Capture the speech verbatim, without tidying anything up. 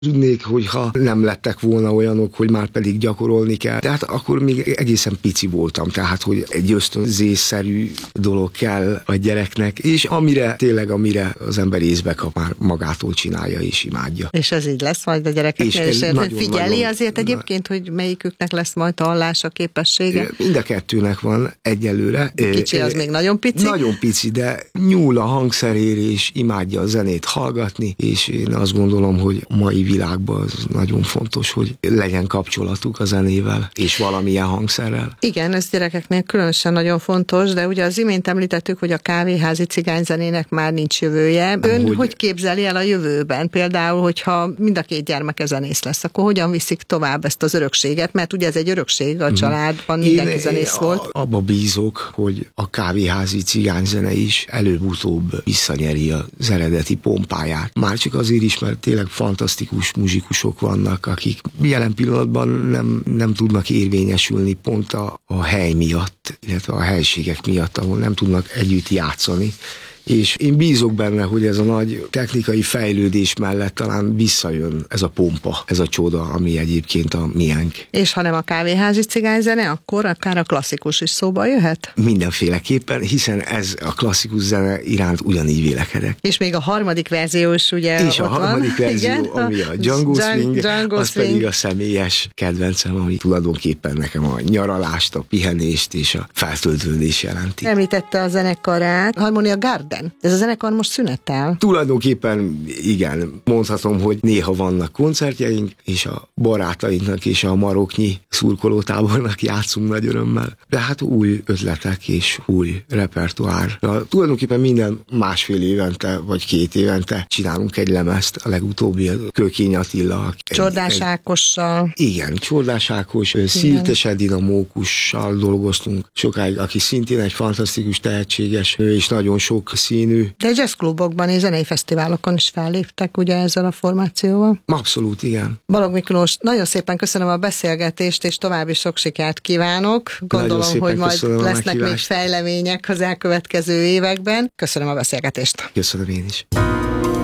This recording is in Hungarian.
Tudnék, hogyha nem lettek volna olyanok, hogy már pedig gyakorolni kell. De hát akkor még egészen pici voltam, tehát hogy egy ösztönzésszerű dolog kell a gyereknek, és amire tényleg, amire az ember észbe kap, már magától csinálja és imádja. És ez így lesz majd a gyerekeknél, és, és nagyon, figyeli nagyon, azért egyébként, hogy melyiküknek lesz majd hallása képessége? Mind a kettőnek van egyelőre. Kicsi az még nagyon pici? Nagyon pici, de nyúl a hangszerére, és imádja a zenét hallgatni, és én azt gondolom, hogy a mai világban az nagyon fontos, hogy legyen kapcsolatuk a zenével, és valamilyen hangszerrel. Igen, ez gyerekeknél különösen nagyon fontos, de ugye az imént említettük, hogy a kávéházi cigányzenének már nincs jövője. Ön hogy, hogy képzeli el a jövőben? Például, hogyha mind a két gyermeke zenész lesz, akkor hogyan viszik tovább ezt az örökséget? Mert ugye ez egy örökség a családban, mindenki zenész volt. Abba bízok, hogy a kávéházi cigányzene is előbb-utóbb visszanyeri az eredeti pompáját. Már csak azért is, mert tényleg fantasztikus muzsikusok vannak, akik jelen pillanatban nem, nem tudnak érvényesülni pont a, a hely miatt, illetve a helységek miatt, ahol nem tudnak együtt játszani. És én bízok benne, hogy ez a nagy technikai fejlődés mellett talán visszajön ez a pompa, ez a csoda, ami egyébként a miénk. És ha nem a kávéházi cigányzene, akkor akár a klasszikus is szóba jöhet? Mindenféleképpen, hiszen ez a klasszikus zene iránt ugyanígy vélekedek. És még a harmadik verzió is ugye És a harmadik van. verzió, Igen? ami a Django Swing, Django az Swing. pedig a személyes kedvencem, ami tulajdonképpen nekem a nyaralást, a pihenést és a feltöltődést jelenti. Említette a zenekarát, Harmonia Garden. Ez a zenekar most szünetel? Tulajdonképpen igen, mondhatom, hogy néha vannak koncertjeink, és a barátainknak és a maroknyi szurkolótábornak játszunk nagy örömmel. De hát új ötletek és új repertoár. Na, tulajdonképpen minden másfél évente vagy két évente csinálunk egy lemezt, a legutóbbi a Kőkény Attila. Csordás egy, Ákossal. Igen, Csordás Ákos, Szirtes Edina Mókussal dolgoztunk sokáig, aki szintén egy fantasztikus, tehetséges és nagyon sok színű. De jazzklubokban és zenei fesztiválokon is felléptek ugye ezzel a formációval? Abszolút, igen. Balogh Miklós, nagyon szépen köszönöm a beszélgetést, és további sok sikert kívánok. Gondolom, hogy majd lesznek még fejlemények az elkövetkező években. Köszönöm a beszélgetést. Köszönöm én is.